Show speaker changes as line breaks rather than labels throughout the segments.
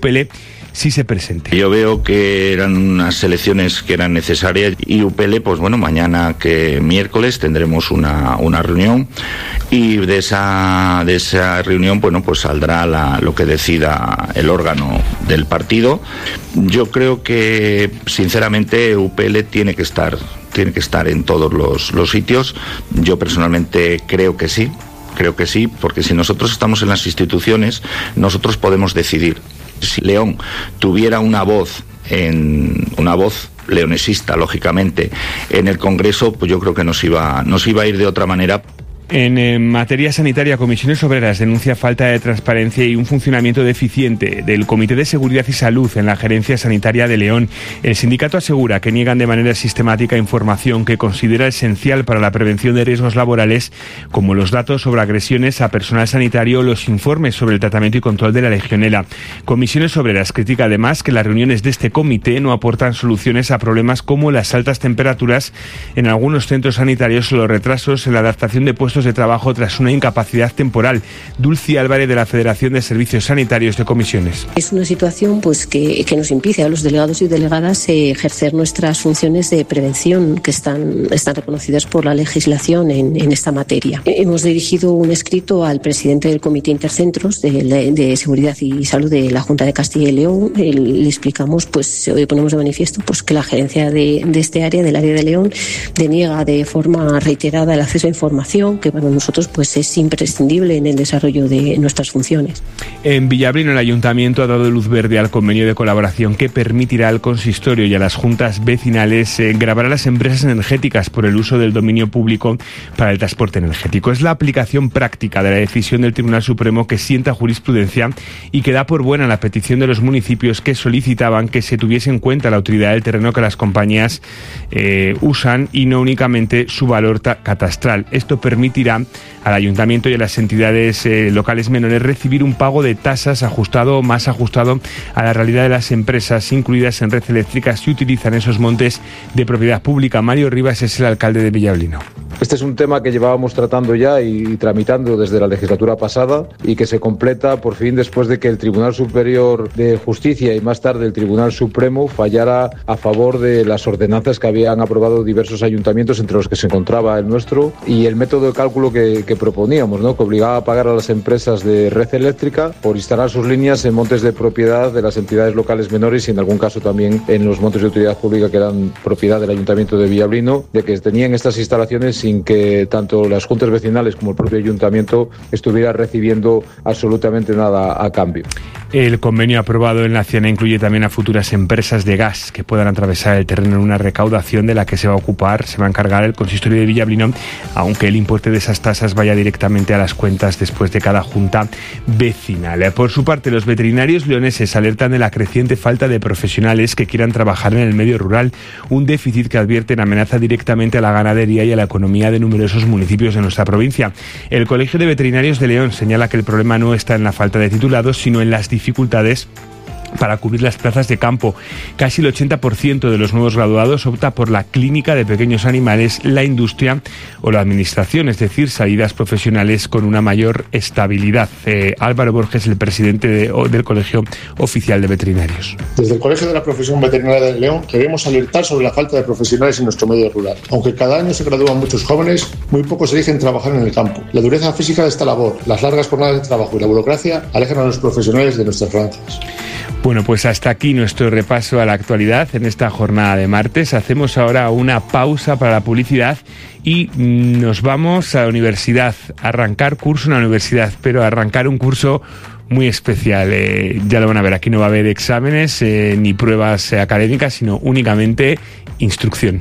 UPL sí se presente.
Yo veo que eran unas elecciones que eran necesarias y UPL, pues bueno, mañana que miércoles tendremos una reunión y de esa reunión, bueno, pues saldrá lo que decida el órgano del partido. Yo creo que sinceramente UPL tiene que estar en todos los sitios. Yo personalmente creo que sí, porque si nosotros estamos en las instituciones, nosotros podemos decidir. Si León tuviera una voz leonesista, lógicamente, en el Congreso, pues yo creo que nos iba a ir de otra manera.
En materia sanitaria, Comisiones Obreras denuncia falta de transparencia y un funcionamiento deficiente del Comité de Seguridad y Salud en la Gerencia Sanitaria de León. El sindicato asegura que niegan de manera sistemática información que considera esencial para la prevención de riesgos laborales, como los datos sobre agresiones a personal sanitario o los informes sobre el tratamiento y control de la legionela. Comisiones Obreras critica además que las reuniones de este comité no aportan soluciones a problemas como las altas temperaturas en algunos centros sanitarios o los retrasos en la adaptación de puestos de trabajo tras una incapacidad temporal. Dulce Álvarez, de la Federación de Servicios Sanitarios de Comisiones.
Es una situación pues que nos impide a los delegados y delegadas ejercer nuestras funciones de prevención que están reconocidas por la legislación en esta materia. Hemos dirigido un escrito al presidente del Comité Intercentros de Seguridad y Salud de la Junta de Castilla y León. Le explicamos, pues hoy ponemos de manifiesto pues que la gerencia de este área, del área de León, deniega de forma reiterada el acceso a información que para nosotros pues es imprescindible en el desarrollo de nuestras funciones.
En Villablino, el Ayuntamiento ha dado luz verde al convenio de colaboración que permitirá al consistorio y a las juntas vecinales gravar a las empresas energéticas por el uso del dominio público para el transporte energético. Es la aplicación práctica de la decisión del Tribunal Supremo que sienta jurisprudencia y que da por buena la petición de los municipios que solicitaban que se tuviese en cuenta la utilidad del terreno que las compañías usan y no únicamente su valor catastral. Esto permitirá al Ayuntamiento y a las entidades locales menores recibir un pago de tasas más ajustado a la realidad de las empresas incluidas en red eléctrica si utilizan esos montes de propiedad pública. Mario Rivas es el alcalde de Villablino.
Este es un tema que llevábamos tratando ya y tramitando desde la legislatura pasada y que se completa por fin después de que el Tribunal Superior de Justicia y más tarde el Tribunal Supremo fallara a favor de las ordenanzas que habían aprobado diversos ayuntamientos, entre los que se encontraba el nuestro, y el método de cálculo que proponíamos, ¿no? Que obligaba a pagar a las empresas de red eléctrica por instalar sus líneas en montes de propiedad de las entidades locales menores y en algún caso también en los montes de utilidad pública que eran propiedad del Ayuntamiento de Villablino, de que tenían estas instalaciones sin que tanto las juntas vecinales como el propio ayuntamiento estuviera recibiendo absolutamente nada a cambio.
El convenio aprobado en la Ciana incluye también a futuras empresas de gas que puedan atravesar el terreno en una recaudación de la que se va a encargar el consistorio de Villablino, aunque el importe de esas tasas vaya directamente a las cuentas después de cada junta vecinal. Por su parte, los veterinarios leoneses alertan de la creciente falta de profesionales que quieran trabajar en el medio rural, un déficit que advierten amenaza directamente a la ganadería y a la economía de numerosos municipios de nuestra provincia. El Colegio de Veterinarios de León señala que el problema no está en la falta de titulados, sino en las dificultades para cubrir las plazas de campo. Casi el 80% de los nuevos graduados opta por la clínica de pequeños animales, la industria o la administración, es decir, salidas profesionales con una mayor estabilidad. Álvaro Borges, el presidente del Colegio Oficial de Veterinarios.
Desde el Colegio de la Profesión Veterinaria de León queremos alertar sobre la falta de profesionales en nuestro medio rural. Aunque cada año se gradúan muchos jóvenes, muy pocos eligen trabajar en el campo. La dureza física de esta labor, las largas jornadas de trabajo y la burocracia alejan a los profesionales de nuestras granjas.
Bueno, pues hasta aquí nuestro repaso a la actualidad en esta jornada de martes. Hacemos ahora una pausa para la publicidad y nos vamos a la universidad, a arrancar curso en la universidad, pero a arrancar un curso muy especial. Ya lo van a ver, aquí no va a haber exámenes ni pruebas académicas, sino únicamente instrucción.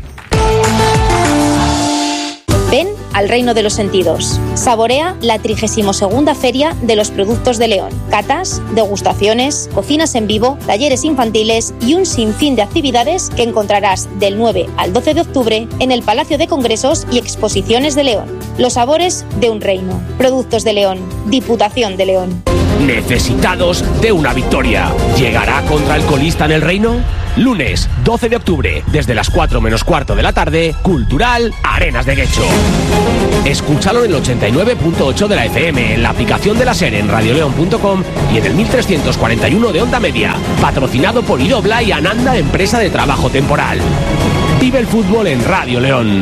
Ven al reino de los sentidos. Saborea la 32ª Feria de los Productos de León. Catas, degustaciones, cocinas en vivo, talleres infantiles y un sinfín de actividades que encontrarás del 9 al 12 de octubre en el Palacio de Congresos y Exposiciones de León. Los sabores de un reino. Productos de León. Diputación de León.
Necesitados de una victoria. ¿Llegará contra el colista en el reino? Lunes 12 de octubre, desde las 4 menos cuarto de la tarde, Cultural Arenas de Guecho. Escúchalo en el 89.8 de la FM, en la aplicación de la SER en radioleon.com y en el 1341 de Onda Media. Patrocinado por Idobla y Ananda, empresa de trabajo temporal. Vive el fútbol en Radio León.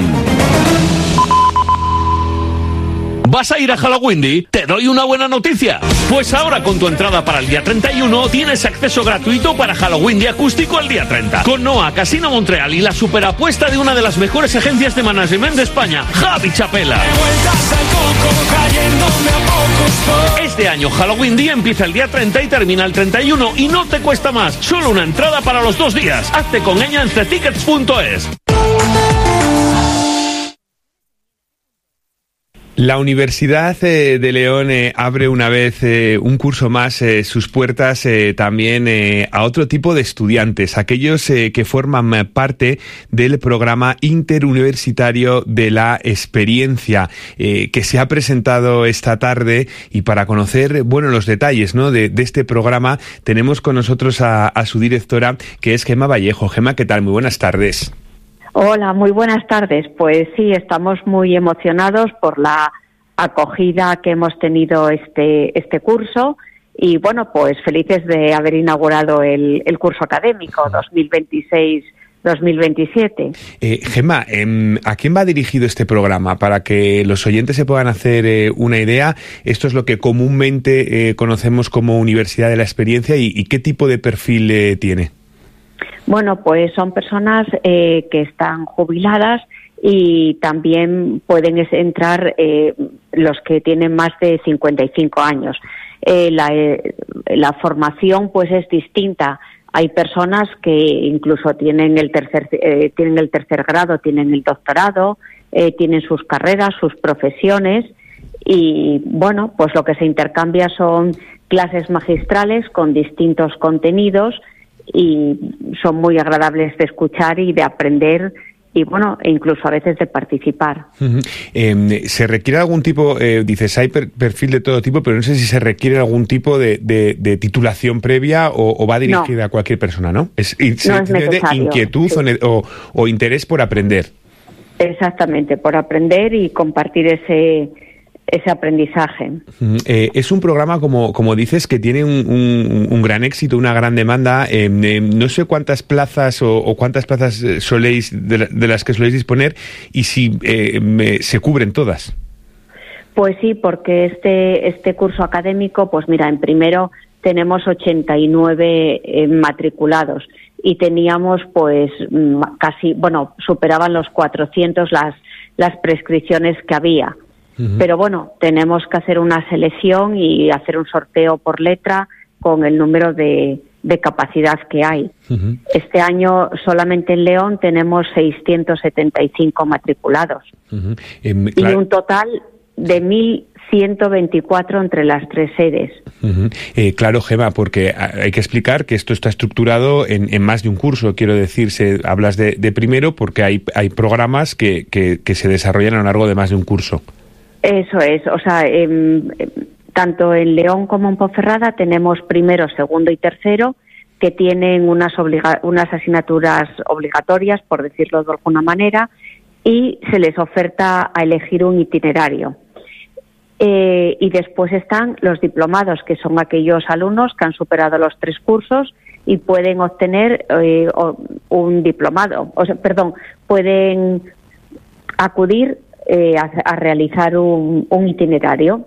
¿Vas a ir a Halloween? Te doy una buena noticia. Pues ahora con tu entrada para el día 31 tienes acceso gratuito para Halloween acústico el día 30. Con Noa, Casino Montreal y la superapuesta de una de las mejores agencias de management de España, Javi Chapela. Este año Halloween empieza el día 30 y termina el 31 y no te cuesta más. Solo una entrada para los 2 días. Hazte con ella en cetickets.es.
La Universidad de León abre una vez un curso más sus puertas también a otro tipo de estudiantes, aquellos que forman parte del programa interuniversitario de la experiencia que se ha presentado esta tarde. Y para conocer los detalles, ¿no?, de este programa tenemos con nosotros a su directora, que es Gemma Vallejo. Gemma, ¿qué tal? Muy buenas tardes.
Hola, muy buenas tardes. Pues sí, estamos muy emocionados por la acogida que hemos tenido este curso y pues felices de haber inaugurado el curso académico 2026-2027.
Gemma, ¿a quién va dirigido este programa? Para que los oyentes se puedan hacer una idea, esto es lo que comúnmente conocemos como Universidad de la Experiencia y ¿qué tipo de perfil tiene?
Bueno, pues son personas que están jubiladas y también pueden entrar los que tienen más de 55 años. La formación pues es distinta. Hay personas que incluso tienen el tercer grado, tienen el doctorado, tienen sus carreras, sus profesiones y pues lo que se intercambia son clases magistrales con distintos contenidos y son muy agradables de escuchar y de aprender y incluso a veces de participar.
¿Se requiere algún tipo, dices, hay perfil de todo tipo, pero no sé si se requiere algún tipo de titulación previa o va dirigida a cualquier persona, ¿no?
No es necesario.
Inquietud o interés por aprender.
Exactamente, por aprender y compartir ese aprendizaje.
Es un programa, como dices, que tiene un gran éxito, una gran demanda. No sé cuántas plazas o cuántas plazas soléis de las que soléis disponer y si se cubren todas.
Pues sí, porque este curso académico, pues mira, en primero tenemos 89 matriculados y teníamos pues casi, superaban los 400 las prescripciones que había. Pero tenemos que hacer una selección y hacer un sorteo por letra con el número de capacidad que hay. Este año solamente en León tenemos 675 matriculados y un total de 1.124 entre las 3 sedes.
Claro, Gemma, porque hay que explicar que esto está estructurado en más de un curso. Quiero decir, hablas de primero porque hay programas que se desarrollan a lo largo de más de un curso.
Eso es, tanto en León como en Ponferrada tenemos primero, segundo y tercero que tienen unas asignaturas obligatorias, por decirlo de alguna manera, y se les oferta a elegir un itinerario. Y después están los diplomados, que son aquellos alumnos que han superado los 3 cursos y pueden obtener un diplomado, pueden acudir a realizar un itinerario.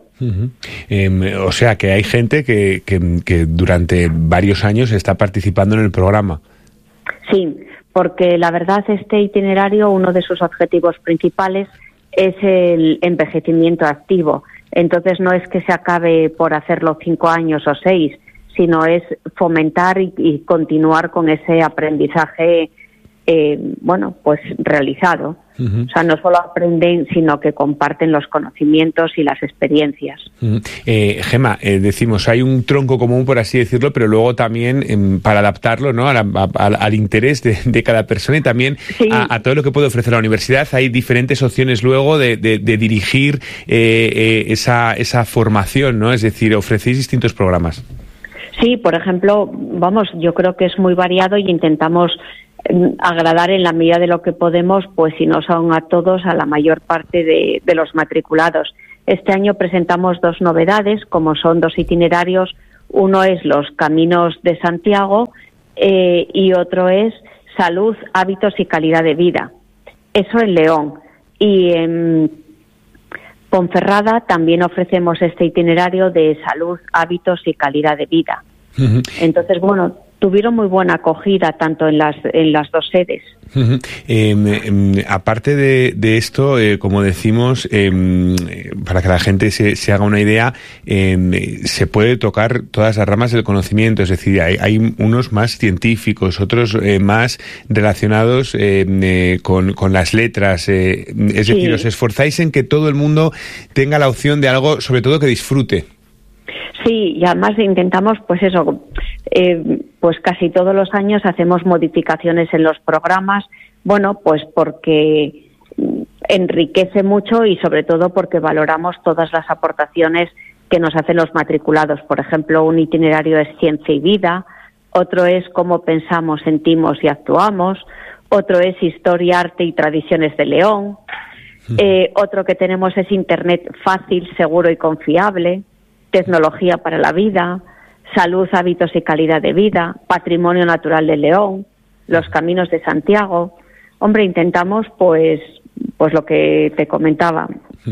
O sea que hay gente que durante varios años está participando en el programa.
Sí, porque la verdad este itinerario, uno de sus objetivos principales es el envejecimiento activo. Entonces no es que se acabe por hacerlo 5 años o 6, sino es fomentar y continuar con ese aprendizaje pues realizado. O sea, no solo aprenden, sino que comparten los conocimientos y las experiencias.
Gemma, decimos, hay un tronco común, por así decirlo, pero luego también para adaptarlo, ¿no?, al interés de cada persona y también a todo lo que puede ofrecer la universidad. Hay diferentes opciones luego de dirigir esa formación, ¿no? Es decir, ofrecéis distintos programas.
Sí, por ejemplo, yo creo que es muy variado y intentamos agradar en la medida de lo que podemos, pues si no son a todos, a la mayor parte de los matriculados. Este año presentamos 2 novedades, como son 2 itinerarios. Uno es los Caminos de Santiago y otro es Salud, Hábitos y Calidad de Vida. Eso en León. Y en Ponferrada también ofrecemos este itinerario de Salud, Hábitos y Calidad de Vida. Uh-huh. Entonces, bueno, tuvieron muy buena acogida tanto en las 2 sedes.
Uh-huh. Aparte de esto, como decimos, para que la gente se haga una idea, se puede tocar todas las ramas del conocimiento, es decir, hay unos más científicos, otros más relacionados con las letras, es decir, os esforzáis en que todo el mundo tenga la opción de algo, sobre todo que disfrute.
Sí, y además intentamos, pues eso, pues casi todos los años hacemos modificaciones en los programas, bueno, pues porque enriquece mucho y sobre todo porque valoramos todas las aportaciones que nos hacen los matriculados. Por ejemplo, un itinerario es Ciencia y Vida, otro es Cómo pensamos, sentimos y actuamos, otro es Historia, Arte y Tradiciones de León, otro que tenemos es Internet fácil, seguro y confiable, Tecnología para la Vida, Salud, Hábitos y Calidad de Vida, Patrimonio Natural de León, Los Caminos de Santiago. Hombre, intentamos pues lo que te comentaba,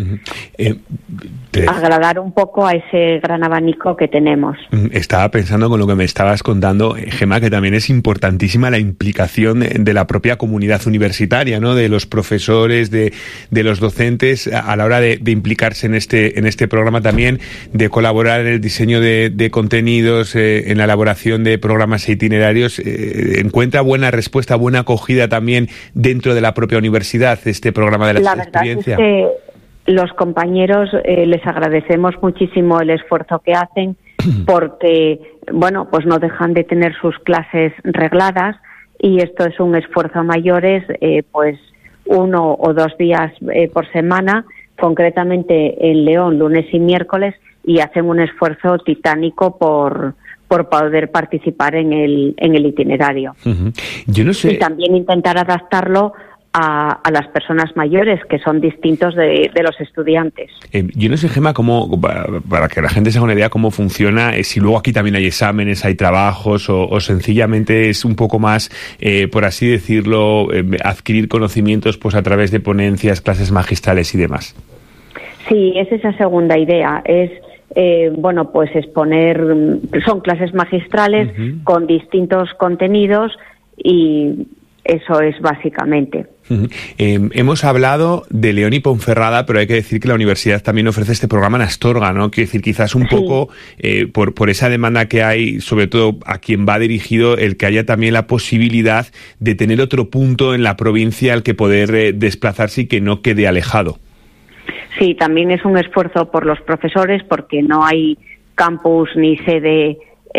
agradar un poco a ese gran abanico que tenemos.
Estaba pensando con lo que me estabas contando, Gemma, que también es importantísima la implicación de la propia comunidad universitaria, ¿no? De los profesores, de los docentes, a la hora de implicarse en este programa también, de colaborar en el diseño de contenidos, en la elaboración de programas e itinerarios. ¿Encuentra buena respuesta, buena acogida también dentro de la propia universidad este programa de la experiencia?
Verdad es que los compañeros les agradecemos muchísimo el esfuerzo que hacen porque, bueno, pues no dejan de tener sus clases regladas y esto es un esfuerzo a mayores, pues 1 o 2 días por semana, concretamente en León, lunes y miércoles, y hacen un esfuerzo titánico por poder participar en el itinerario.
Uh-huh. Yo no sé.
Y también intentar adaptarlo a las personas mayores, que son distintos de los estudiantes.
Yo no sé, Gemma, cómo, para que la gente se haga una idea cómo funciona, si luego aquí también hay exámenes, hay trabajos, o sencillamente es un poco más, por así decirlo, adquirir conocimientos pues a través de ponencias, clases magistrales y demás.
Sí, es esa segunda idea, es bueno, pues exponer, son clases magistrales uh-huh. con distintos contenidos y eso es básicamente.
Uh-huh. Hemos hablado de León y Ponferrada, pero hay que decir que la universidad también ofrece este programa en Astorga, ¿no? Quiero decir, quizás un poco por esa demanda que hay, sobre todo a quien va dirigido, el que haya también la posibilidad de tener otro punto en la provincia al que poder desplazarse y que no quede alejado.
Sí, también es un esfuerzo por los profesores porque no hay campus ni sede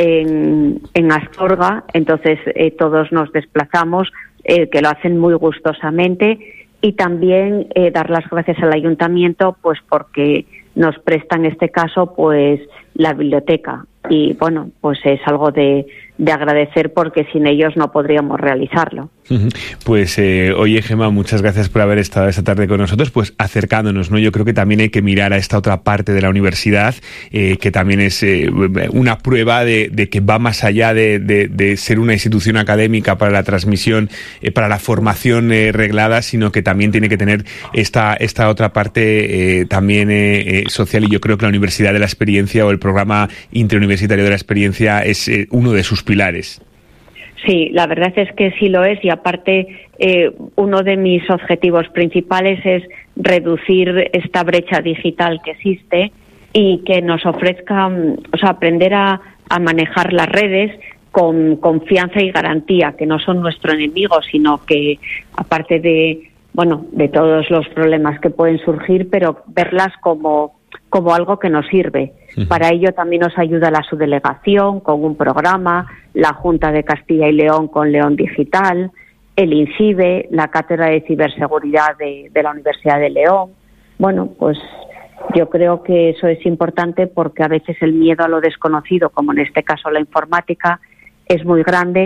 en Astorga, entonces todos nos desplazamos, que lo hacen muy gustosamente, y también dar las gracias al ayuntamiento pues porque nos presta en este caso pues la biblioteca y bueno, pues es algo de agradecer porque sin ellos no podríamos realizarlo.
Pues oye, Gemma, muchas gracias por haber estado esta tarde con nosotros, pues acercándonos, ¿no? Yo creo que también hay que mirar a esta otra parte de la universidad, que también es una prueba de que va más allá de ser una institución académica para la transmisión, para la formación reglada, sino que también tiene que tener esta otra parte también social, y yo creo que la Universidad de la Experiencia o el programa interuniversitario de la experiencia es uno de sus pilares.
Sí, la verdad es que sí lo es, y aparte uno de mis objetivos principales es reducir esta brecha digital que existe y que nos ofrezca, o sea, aprender a manejar las redes con confianza y garantía, que no son nuestro enemigo, sino que aparte de todos los problemas que pueden surgir, pero verlas como algo que nos sirve. Para ello también nos ayuda la subdelegación con un programa, la Junta de Castilla y León con León Digital, el INCIBE, la Cátedra de Ciberseguridad de la Universidad de León. Bueno, pues yo creo que eso es importante porque a veces el miedo a lo desconocido, como en este caso la informática, es muy grande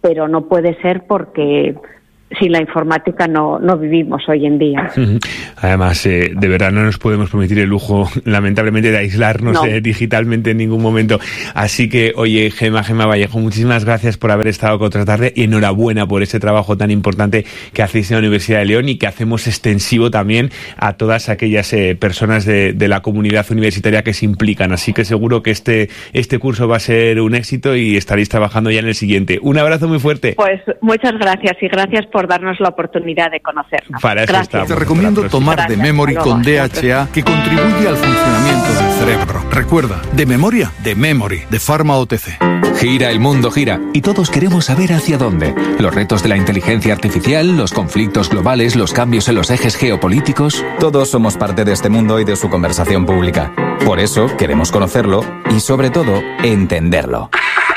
pero no puede ser porque sin la informática no vivimos hoy en día.
Además, de verdad no nos podemos permitir el lujo, lamentablemente, de aislarnos digitalmente en ningún momento. Así que, oye, Gemma Vallejo, muchísimas gracias por haber estado con otra tarde y enhorabuena por ese trabajo tan importante que hacéis en la Universidad de León y que hacemos extensivo también a todas aquellas personas de la comunidad universitaria que se implican. Así que seguro que este curso va a ser un éxito y estaréis trabajando ya en el siguiente. Un abrazo muy fuerte.
Pues muchas gracias y gracias por darnos la oportunidad de conocernos.
Para eso estamos.
Te recomiendo tomar de Memory con DHA, que contribuye al funcionamiento del cerebro. Recuerda, de memoria, de Memory, de Pharma OTC.
Gira el mundo, gira, y todos queremos saber hacia dónde. Los retos de la inteligencia artificial, los conflictos globales, los cambios en los ejes geopolíticos.
Todos somos parte de este mundo y de su conversación pública. Por eso queremos conocerlo y, sobre todo, entenderlo.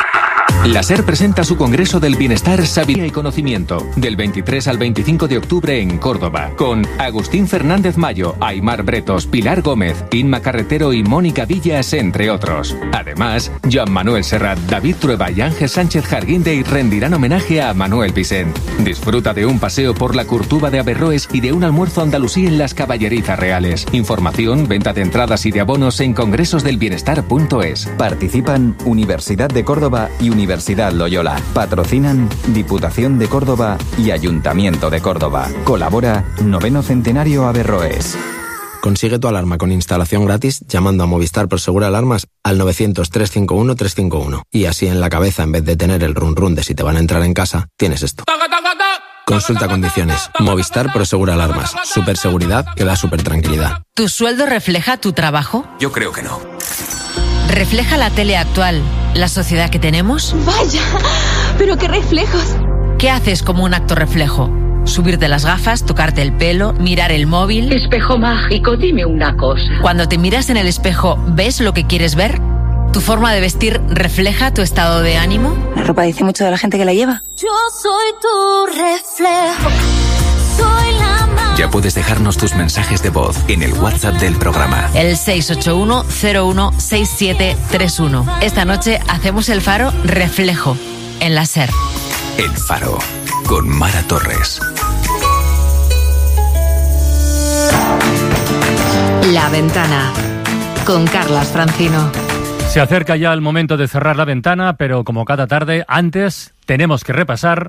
La SER presenta su Congreso del Bienestar, Sabiduría y Conocimiento, del 23 al 25 de octubre en Córdoba, con Agustín Fernández Mayo, Aimar Bretos, Pilar Gómez, Inma Carretero y Mónica Villas, entre otros. Además, Joan Manuel Serrat, David Trueba y Ángel Sánchez Jarguindey rendirán homenaje a Manuel Vicent. Disfruta de un paseo por la Curtuba de Averroes y de un almuerzo andalusí en las Caballerizas Reales. Información, venta de entradas y de abonos en congresosdelbienestar.es.
Participan Universidad de Córdoba y Universidad Loyola. Patrocinan Diputación de Córdoba y Ayuntamiento de Córdoba. Colabora 9º Centenario Averroes.
Consigue tu alarma con instalación gratis llamando a Movistar Prosegur Alarmas al 900-351-351. Y así en la cabeza, en vez de tener el run run de si te van a entrar en casa, tienes esto. Consulta condiciones. Movistar Prosegur Alarmas. Superseguridad que da super tranquilidad.
¿Tu sueldo refleja tu trabajo?
Yo creo que no.
¿Refleja la tele actual la sociedad que tenemos?
¡Vaya! ¡Pero qué reflejos!
¿Qué haces como un acto reflejo? ¿Subirte las gafas, tocarte el pelo, mirar el móvil?
Espejo mágico, dime una cosa.
Cuando te miras en el espejo, ¿ves lo que quieres ver? ¿Tu forma de vestir refleja tu estado de ánimo?
La ropa dice mucho de la gente que la lleva.
Yo soy tu reflejo. Soy la
Ya puedes dejarnos tus mensajes de voz en el WhatsApp del programa.
El 681-016731. Esta noche hacemos el Faro Reflejo en la SER.
El Faro, con Mara Torres.
La Ventana, con Carlas Francino.
Se acerca ya el momento de cerrar la ventana, pero como cada tarde, antes tenemos que repasar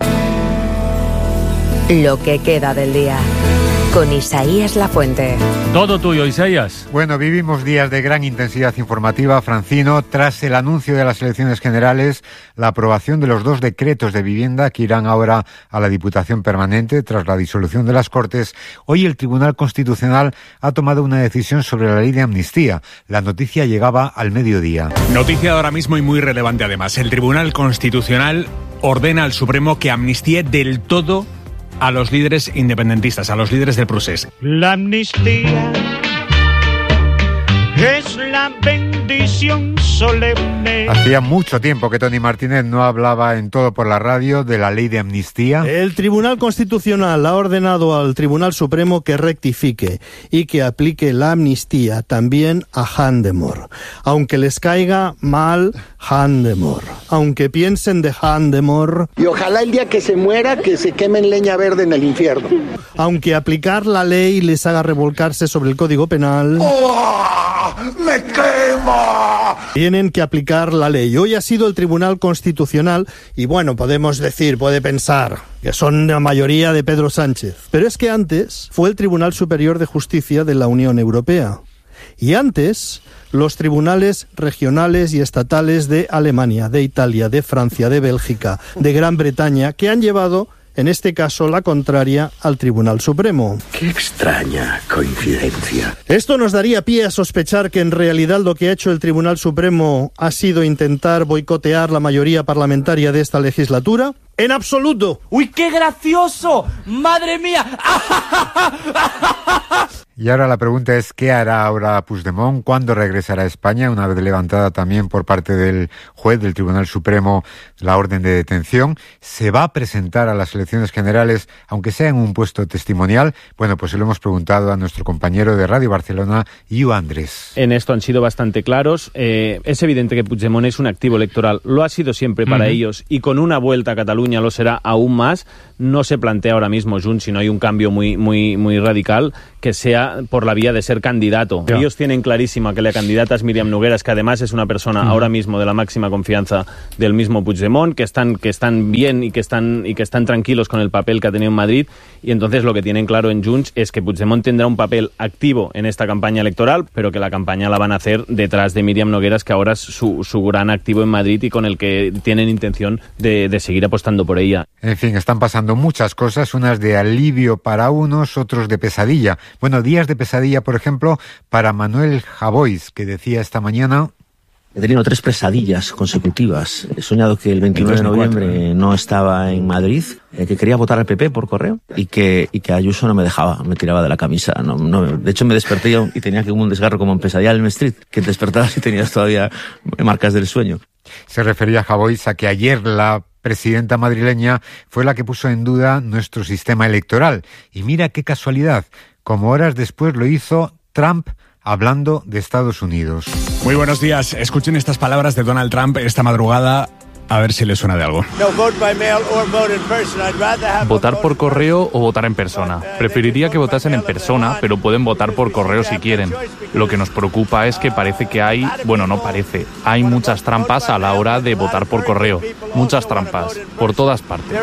lo que queda del día, con Isaías Lafuente.
Todo tuyo, Isaías.
Bueno, vivimos días de gran intensidad informativa, Francino, tras el anuncio de las elecciones generales, la aprobación de los 2 decretos de vivienda que irán ahora a la Diputación Permanente tras la disolución de las Cortes. Hoy el Tribunal Constitucional ha tomado una decisión sobre la ley de amnistía. La noticia llegaba al mediodía.
Noticia ahora mismo y muy relevante además. El Tribunal Constitucional ordena al Supremo que amnistíe del todo a los líderes independentistas, a los líderes del procés.
La amnistía es la bendición solemne.
Hacía mucho tiempo que Tony Martínez no hablaba en Todo por la Radio de la ley de amnistía.
El Tribunal Constitucional ha ordenado al Tribunal Supremo que rectifique y que aplique la amnistía también a Handemor. Aunque les caiga mal Handemor, aunque piensen de Handemor.
Y ojalá el día que se muera, que se queme en leña verde en el infierno.
Aunque aplicar la ley les haga revolcarse sobre el Código Penal.
¡Oh! ¡Me quema!
Tienen que aplicar la ley. Hoy ha sido el Tribunal Constitucional y bueno, podemos decir, puede pensar que son la mayoría de Pedro Sánchez. Pero es que antes fue el Tribunal Superior de Justicia de la Unión Europea. Y antes, los tribunales regionales y estatales de Alemania, de Italia, de Francia, de Bélgica, de Gran Bretaña, que han llevado, en este caso, la contraria al Tribunal Supremo.
Qué extraña coincidencia.
Esto nos daría pie a sospechar que en realidad lo que ha hecho el Tribunal Supremo ha sido intentar boicotear la mayoría parlamentaria de esta legislatura. ¡En absoluto!
¡Uy, qué gracioso! ¡Madre mía!
Y ahora la pregunta es, ¿qué hará ahora Puigdemont? ¿Cuándo regresará a España? Una vez levantada también por parte del juez del Tribunal Supremo la orden de detención. ¿Se va a presentar a las elecciones generales, aunque sea en un puesto testimonial? Bueno, pues se lo hemos preguntado a nuestro compañero de Radio Barcelona, Iu Andrés.
En esto han sido bastante claros. Es evidente que Puigdemont es un activo electoral. Lo ha sido siempre para ellos, y con una vuelta a Cataluña lo será aún más. No se plantea ahora mismo Junts, si no hay un cambio muy radical, que sea por la vía de ser candidato. Yeah. Ellos tienen clarísima que la candidata es Míriam Nogueras, que además es una persona ahora mismo de la máxima confianza del mismo Puigdemont, que están bien y que están tranquilos con el papel que ha tenido en Madrid, y entonces lo que tienen claro en Junts es que Puigdemont tendrá un papel activo en esta campaña electoral, pero que la campaña la van a hacer detrás de Míriam Nogueras, que ahora es su gran activo en Madrid y con el que tienen intención de seguir apostando por ella.
En fin, están pasando muchas cosas, unas de alivio para unos, otros de pesadilla. Bueno, días de pesadilla, por ejemplo, para Manuel Javois, que decía esta mañana:
he tenido 3 pesadillas consecutivas. He soñado que el 29 de noviembre no estaba en Madrid, que quería votar al PP por correo y que Ayuso no me dejaba, me tiraba de la camisa. De hecho, me desperté y tenía como un desgarro, como en Pesadilla en Elm Street, que te despertabas y tenías todavía marcas del sueño.
Se refería Javois a que ayer la presidenta madrileña fue la que puso en duda nuestro sistema electoral. Y mira qué casualidad, como horas después lo hizo Trump hablando de Estados Unidos.
Muy buenos días. Escuchen estas palabras de Donald Trump esta madrugada, a ver si les suena de algo.
Votar por correo o votar en persona. Preferiría que votasen en persona, pero pueden votar por correo si quieren. Lo que nos preocupa es que hay muchas trampas a la hora de votar por correo. Muchas trampas, por todas partes.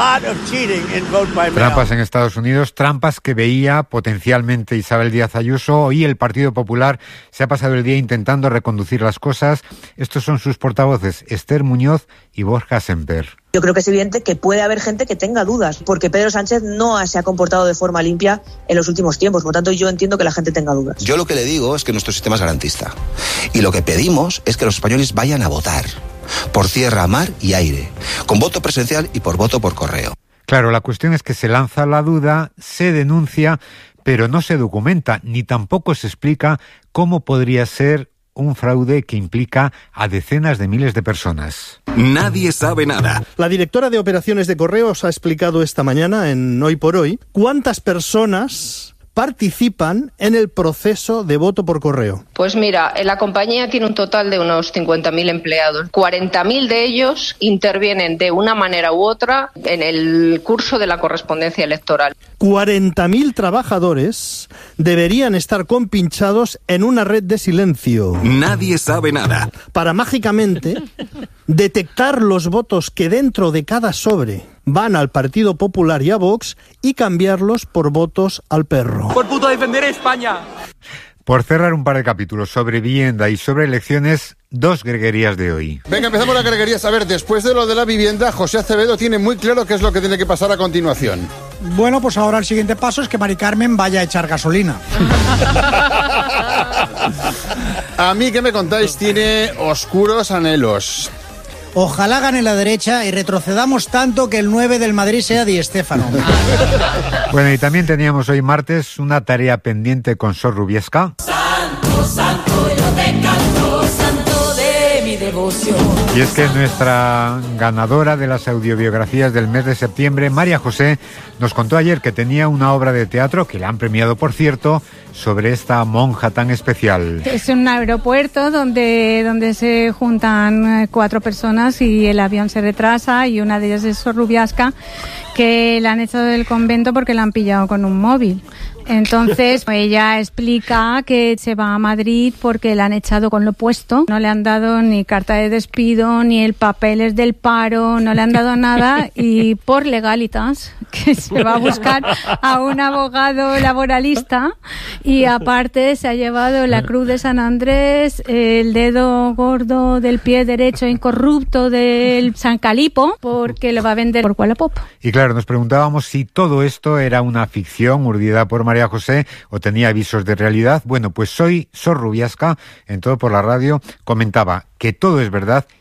Trampas en Estados Unidos, trampas que veía potencialmente Isabel Díaz Ayuso. Hoy el Partido Popular se ha pasado el día intentando reconducir las cosas. Estos son sus portavoces, Esther Muñoz y Borja Semper.
Yo creo que es evidente que puede haber gente que tenga dudas, porque Pedro Sánchez no se ha comportado de forma limpia en los últimos tiempos. Por lo tanto, yo entiendo que la gente tenga dudas.
Yo lo que le digo es que nuestro sistema es garantista. Y lo que pedimos es que los españoles vayan a votar, por tierra, mar y aire, con voto presencial y por voto por correo.
Claro, la cuestión es que se lanza la duda, se denuncia, pero no se documenta, ni tampoco se explica cómo podría ser un fraude que implica a decenas de miles de personas.
Nadie sabe nada.
La directora de operaciones de correos ha explicado esta mañana en Hoy por Hoy cuántas personas participan en el proceso de voto por correo.
Pues mira, la compañía tiene un total de unos 50.000 empleados. 40.000 de ellos intervienen de una manera u otra en el curso de la correspondencia electoral.
40.000 trabajadores deberían estar compinchados en una red de silencio.
Nadie sabe nada.
Para mágicamente detectar los votos que dentro de cada sobre van al Partido Popular y a Vox y cambiarlos por votos al perro.
¡Por puto defender a España!
Por cerrar un par de capítulos sobre vivienda y sobre elecciones, 2 greguerías de hoy.
Venga, empezamos las greguerías. A ver, después de lo de la vivienda, José Acevedo tiene muy claro qué es lo que tiene que pasar a continuación.
Bueno, pues ahora el siguiente paso es que Mari Carmen vaya a echar gasolina.
A mí, ¿qué me contáis? Tiene oscuros anhelos.
Ojalá gane la derecha y retrocedamos tanto que el 9 del Madrid sea Di Stéfano.
Bueno, y también teníamos hoy martes una tarea pendiente con Sor Rubiesca.
Santo, santo, yo te canto, santo de mi devoción.
Y es que nuestra ganadora de las audiobiografías del mes de septiembre, María José, nos contó ayer que tenía una obra de teatro, que la han premiado por cierto, sobre esta monja tan especial.
Es un aeropuerto donde se juntan 4 personas y el avión se retrasa, y una de ellas es Sor Rubiasca, que la han echado del convento porque la han pillado con un móvil. Entonces ella explica que se va a Madrid porque la han echado con lo puesto, no le han dado ni carta de despido, ni el papeles del paro, no le han dado nada, y por legalitas, que se va a buscar a un abogado laboralista, y aparte se ha llevado la cruz de San Andrés, el dedo gordo del pie derecho incorrupto del San Calipo, porque lo va a vender por Wallapop.
Y claro, nos preguntábamos si todo esto era una ficción urdida por María José o tenía visos de realidad. Bueno, pues hoy Sor Rubiasca, en Todo por la Radio, comentaba que todo es verdad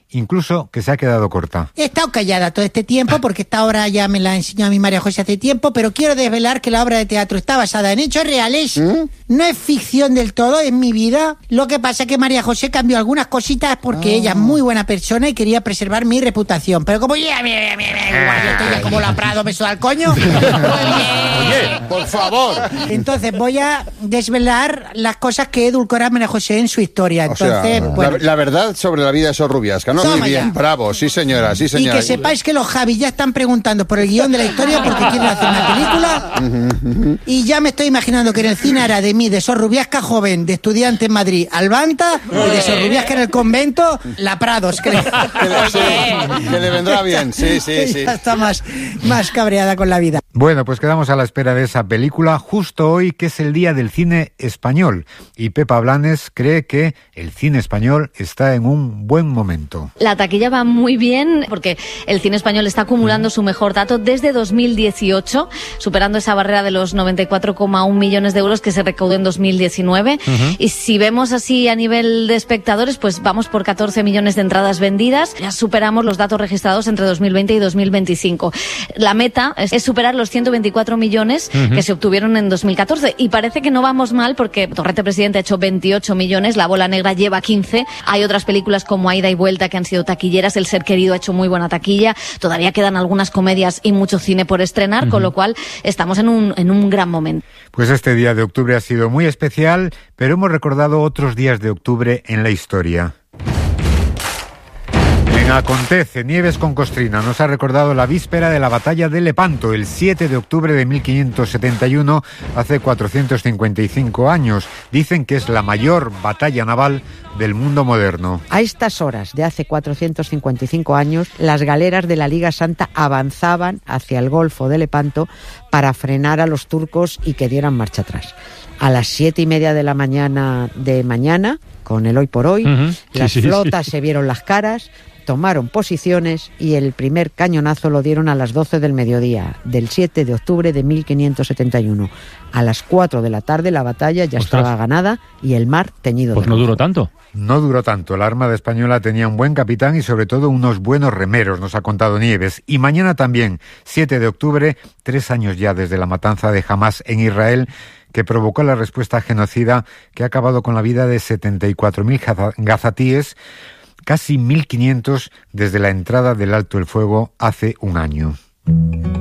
incluso que se ha quedado corta.
He estado callada todo este tiempo porque esta obra ya me la enseñó a mi María José hace tiempo, pero quiero desvelar que la obra de teatro está basada en hechos reales. No es ficción del todo, es mi vida. Lo que pasa es que María José cambió algunas cositas porque ella es muy buena persona y quería preservar mi reputación. Pero como ya estoy ya como la Prado, me suda al coño.
Oye, por favor.
Entonces voy a desvelar las cosas que edulcora María José en su historia. Entonces,
bueno, la verdad sobre la vida de Sor Rubiasca, ¿no? Muy bien, bravo, sí señora, sí señora.
Y que sepáis que los Javis ya están preguntando por el guión de la historia porque quieren hacer una película. Y ya me estoy imaginando que en el cine hará de mí, de Sor Rubiasca joven, de estudiante en Madrid, Albanta, y de Sor Rubiasca en el convento, la Prados, creo.
Que le vendrá bien, sí.
Ya está más cabreada con la vida.
Bueno, pues quedamos a la espera de esa película justo hoy, que es el Día del Cine Español. Y Pepa Blanes cree que el cine español está en un buen momento.
La taquilla va muy bien porque el cine español está acumulando su mejor dato desde 2018, superando esa barrera de los 94,1 millones de euros que se recaudó en 2019. Y si vemos así a nivel de espectadores, pues vamos por 14 millones de entradas vendidas. Ya superamos los datos registrados entre 2020 y 2025. La meta es superar los 124 millones que se obtuvieron en 2014. Y parece que no vamos mal porque Torrete Presidente ha hecho 28 millones, La Bola Negra lleva 15. Hay otras películas como Ida y Vuelta que han sido taquilleras. El Ser Querido ha hecho muy buena taquilla. Todavía quedan algunas comedias y mucho cine por estrenar, con lo cual estamos en un gran momento.
Pues este día de octubre ha sido muy especial, pero hemos recordado otros días de octubre en la historia. Acontece, Nieves con Costrina nos ha recordado la víspera de la batalla de Lepanto, el 7 de octubre de 1571, hace 455 años. Dicen que es la mayor batalla naval del mundo moderno.
A estas horas de hace 455 años, las galeras de la Liga Santa avanzaban hacia el Golfo de Lepanto para frenar a los turcos y que dieran marcha atrás. A las 7:30 de la mañana, con el hoy por hoy, las flotas se vieron las caras, tomaron posiciones y el primer cañonazo lo dieron a las 12 del mediodía, del 7 de octubre de 1571. A las 4 de la tarde la batalla ya estaba ganada y el mar teñido de rojo.
No duró tanto.
No duró tanto. La Armada Española tenía un buen capitán y sobre todo unos buenos remeros, nos ha contado Nieves. Y mañana también, 7 de octubre, 3 años ya desde la matanza de Hamás en Israel, que provocó la respuesta genocida que ha acabado con la vida de 74.000 gazatíes, casi 1.500 desde la entrada del alto el fuego hace un año.